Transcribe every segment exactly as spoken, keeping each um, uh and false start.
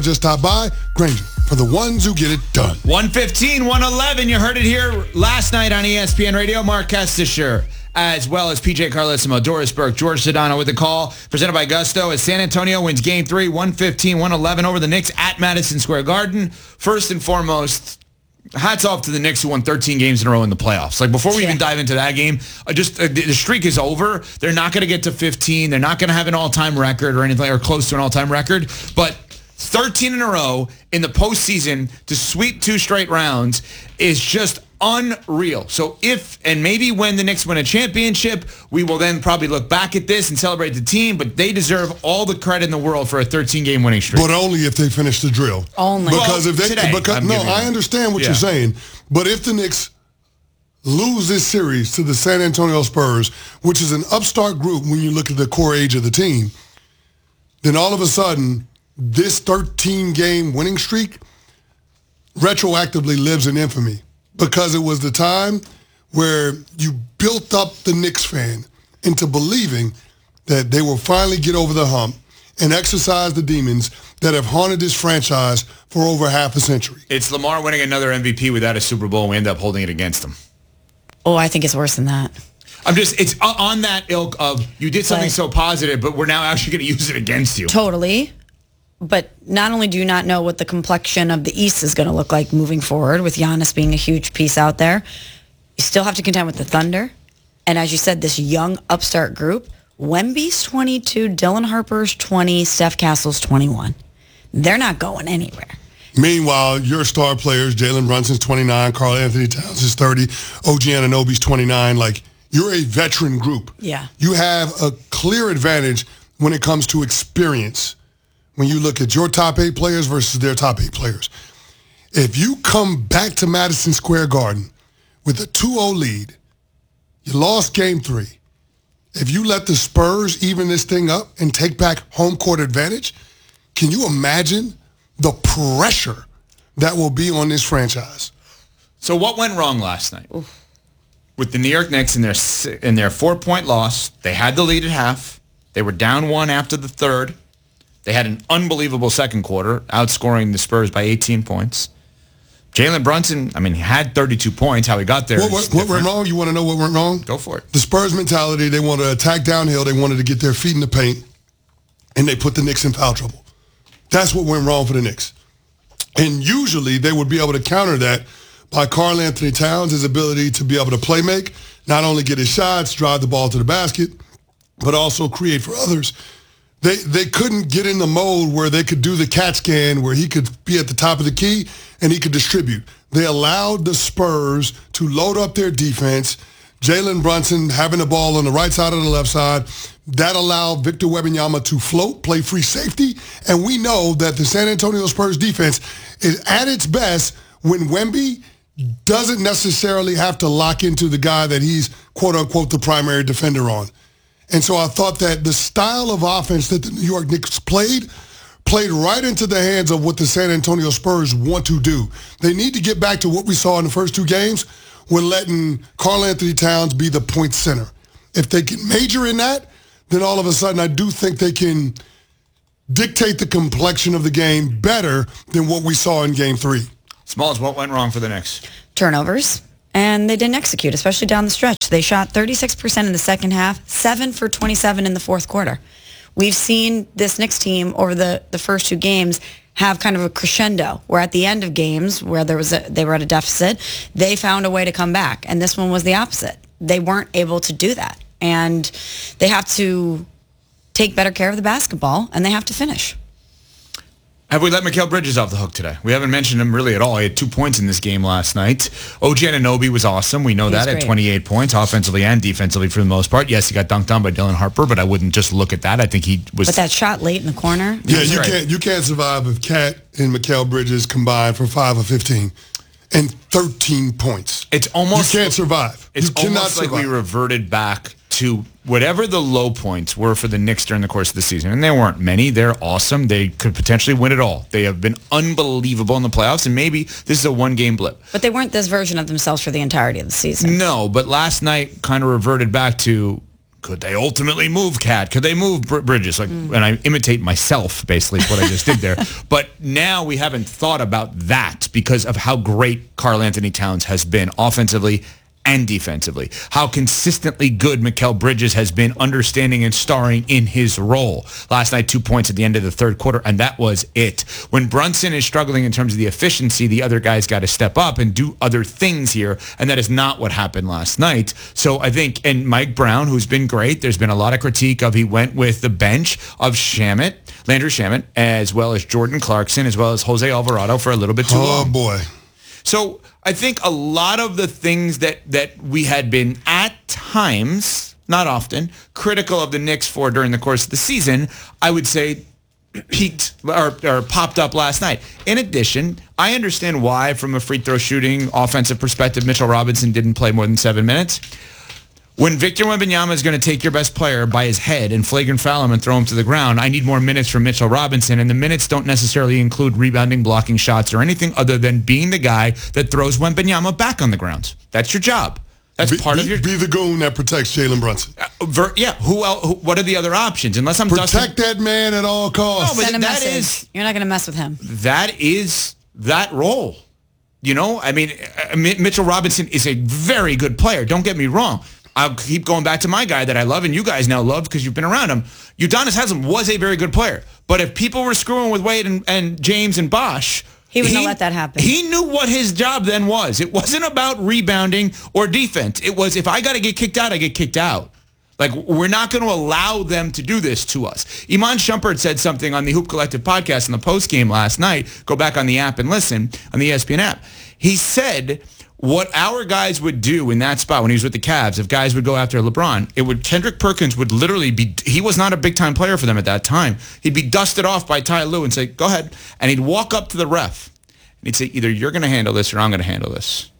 Just stop by. Granger, for the ones who get it done. one fifteen, one eleven. You heard it here last night on E S P N Radio. Mark Kestisher, as well as P J Carlesimo, Doris Burke, George Sedano with the call. Presented by Gusto as San Antonio wins game three, one fifteen, one eleven over the Knicks at Madison Square Garden. First and foremost, hats off to the Knicks who won thirteen games in a row in the playoffs. Like, before we yeah. even dive into that game, uh, just uh, the, the streak is over. They're not going to get to fifteen. They're not going to have an all-time record or anything, or close to an all-time record. But thirteen in a row in the postseason to sweep two straight rounds is just unreal. So if, and maybe when the Knicks win a championship, we will then probably look back at this and celebrate the team, but they deserve all the credit in the world for a thirteen-game winning streak. But only if they finish the drill. Only. Because well, if they, today, because, no, I understand what yeah. you're saying, but if the Knicks lose this series to the San Antonio Spurs, which is an upstart group when you look at the core age of the team, then all of a sudden, this thirteen-game winning streak retroactively lives in infamy, because it was the time where you built up the Knicks fan into believing that they will finally get over the hump and exercise the demons that have haunted this franchise for over half a century. It's Lamar winning another M V P without a Super Bowl, and we end up holding it against him. Oh, I think it's worse than that. I'm just, it's on that ilk of you did something but, so positive, but we're now actually going to use it against you. Totally. But not only do you not know what the complexion of the East is going to look like moving forward, with Giannis being a huge piece out there, you still have to contend with the Thunder. And as you said, this young upstart group, Wemby's twenty-two, Dylan Harper's twenty, Steph Castle's twenty-one. They're not going anywhere. Meanwhile, your star players, Jalen Brunson's twenty-nine, Karl Anthony Towns is thirty, O G Anunoby's twenty-nine. Like, you're a veteran group. Yeah. You have a clear advantage when it comes to experience. When you look at your top eight players versus their top eight players. If you come back to Madison Square Garden with a two oh lead, you lost game three. If you let the Spurs even this thing up and take back home court advantage, can you imagine the pressure that will be on this franchise? So what went wrong last night? Oof. With the New York Knicks in their, in their four-point loss, they had the lead at half. They were down one after the third. They had an unbelievable second quarter, outscoring the Spurs by eighteen points. Jalen Brunson, I mean, he had thirty-two points. How he got there What, what, what went wrong? You want to know what went wrong? Go for it. The Spurs mentality, they wanted to attack downhill. They wanted to get their feet in the paint, and they put the Knicks in foul trouble. That's what went wrong for the Knicks. And usually they would be able to counter that by Karl Anthony Towns, his ability to be able to play make, not only get his shots, drive the ball to the basket, but also create for others. They they couldn't get in the mode where they could do the cat scan, where he could be at the top of the key and he could distribute. They allowed the Spurs to load up their defense. Jalen Brunson having the ball on the right side or the left side. That allowed Victor Wembanyama to float, play free safety. And we know that the San Antonio Spurs defense is at its best when Wemby doesn't necessarily have to lock into the guy that he's, quote-unquote, the primary defender on. And so I thought that the style of offense that the New York Knicks played, played right into the hands of what the San Antonio Spurs want to do. They need to get back to what we saw in the first two games, with letting Karl Anthony Towns be the point center. If they can major in that, then all of a sudden I do think they can dictate the complexion of the game better than what we saw in game three. Smalls, what went wrong for the Knicks? Turnovers. And they didn't execute, especially down the stretch. They shot thirty-six percent in the second half, seven for twenty-seven in the fourth quarter. We've seen this Knicks team over the, the first two games have kind of a crescendo, where at the end of games where there was a, they were at a deficit, they found a way to come back. And this one was the opposite. They weren't able to do that. And they have to take better care of the basketball, and they have to finish. Have we let Mikal Bridges off the hook today? We haven't mentioned him really at all. He had two points in this game last night. O G Anunoby was awesome. We know He's that great. At twenty-eight points, offensively and defensively for the most part. Yes, he got dunked on by Dylan Harper, but I wouldn't just look at that. I think he was... But that shot late in the corner... Yeah, you right. can't you can't survive if Cat and Mikal Bridges combined for five of fifteen and thirteen points. It's almost... You can't survive. It's you cannot almost like survive. we reverted back to whatever the low points were for the Knicks during the course of the season. And there weren't many. They're awesome. They could potentially win it all. They have been unbelievable in the playoffs, and maybe this is a one-game blip. But they weren't this version of themselves for the entirety of the season. No, but last night kind of reverted back to could they ultimately move Cat? Could they move Br- Bridges? Like, mm. And I imitate myself, basically, is what I just did there. But now we haven't thought about that because of how great Karl Anthony Towns has been offensively and defensively. How consistently good Mikal Bridges has been understanding and starring in his role. Last night, two points at the end of the third quarter, and that was it. When Brunson is struggling in terms of the efficiency, the other guys got to step up and do other things here, and that is not what happened last night. So I think, and Mike Brown, who's been great, there's been a lot of critique of he went with the bench of Shamet, Landry Shamet, as well as Jordan Clarkson, as well as Jose Alvarado for a little bit too oh, long. Oh, boy. So I think a lot of the things that, that we had been at times, not often, critical of the Knicks for during the course of the season, I would say peaked or, or popped up last night. In addition, I understand why, from a free throw shooting offensive perspective, Mitchell Robinson didn't play more than seven minutes. When Victor Wembanyama is going to take your best player by his head and flagrant foul him and throw him to the ground, I need more minutes from Mitchell Robinson, and the minutes don't necessarily include rebounding, blocking shots, or anything other than being the guy that throws Wembanyama back on the ground. That's your job. That's be, part be, of your... Be the goon that protects Jalen Brunson. Uh, ver, yeah, who else? Who, what are the other options? Unless I'm Protect Dustin, that man at all costs. No, but Send a that message. is... You're not going to mess with him. That is that role. You know, I mean, uh, Mitchell Robinson is a very good player. Don't get me wrong. I'll keep going back to my guy that I love and you guys now love because you've been around him. Udonis Haslem was a very good player. But if people were screwing with Wade and, and James and Bosh... He wouldn't let that happen. He knew what his job then was. It wasn't about rebounding or defense. It was, if I got to get kicked out, I get kicked out. Like, we're not going to allow them to do this to us. Iman Shumpert said something on the Hoop Collective podcast in the postgame last night. Go back on the app and listen, on the E S P N app. He said... what our guys would do in that spot when he was with the Cavs, if guys would go after LeBron, it would Kendrick Perkins would literally be, he was not a big-time player for them at that time. He'd be dusted off by Ty Lue and say, go ahead. And he'd walk up to the ref. And he'd say, either you're going to handle this or I'm going to handle this.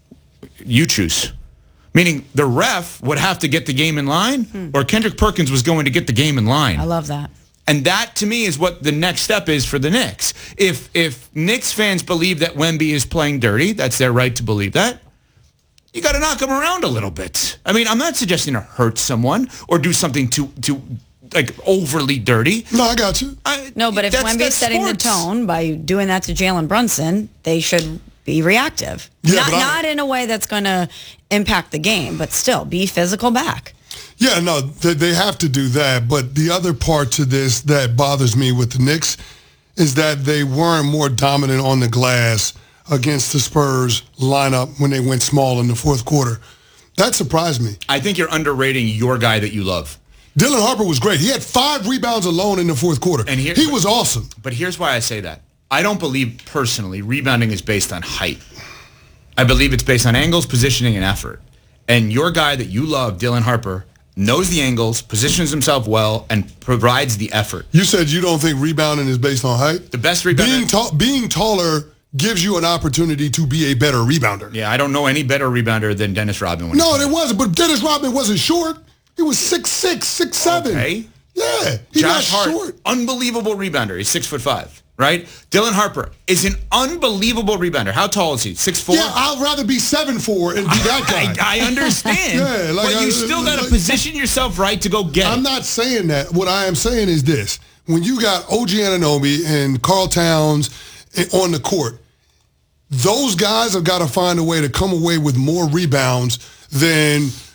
You choose. Meaning the ref would have to get the game in line hmm. or Kendrick Perkins was going to get the game in line. I love that. And that, to me, is what the next step is for the Knicks. If if Knicks fans believe that Wemby is playing dirty, that's their right to believe that, you got to knock him around a little bit. I mean, I'm not suggesting to hurt someone or do something to, to like, overly dirty. No, I got you. I, no, but if Wemby's setting sports. the tone by doing that to Jalen Brunson, they should be reactive. Yeah, not, not in a way that's going to impact the game, but still be physical back. Yeah, no, they, they have to do that. But the other part to this that bothers me with the Knicks is that they weren't more dominant on the glass against the Spurs lineup when they went small in the fourth quarter. That surprised me. I think you're underrating your guy that you love. Dylan Harper was great. He had five rebounds alone in the fourth quarter. And here, he was awesome. But here's why I say that. I don't believe, personally, rebounding is based on height. I believe it's based on angles, positioning, and effort. And your guy that you love, Dylan Harper, knows the angles, positions himself well, and provides the effort. You said you don't think rebounding is based on height? The best rebounder... Being, ta- being taller gives you an opportunity to be a better rebounder. Yeah, I don't know any better rebounder than Dennis Rodman. No, there wasn't, but Dennis Rodman wasn't short. He was six six, six seven. Okay. Yeah, he's Josh not Hart, short. Unbelievable rebounder. He's six foot five. Right? Dylan Harper is an unbelievable rebounder. How tall is he? six foot four? Yeah, I'd rather be seven foot four and be that guy. I, I understand. yeah, like, but you I, still got to like, position yourself right to go get I'm it. not saying that. What I am saying is this. When you got O G Anunoby and Karl Towns on the court, those guys have got to find a way to come away with more rebounds than